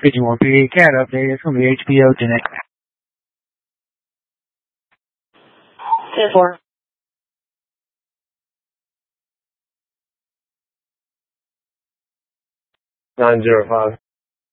51 cat update from the HBO Tonight. 10-4. 905.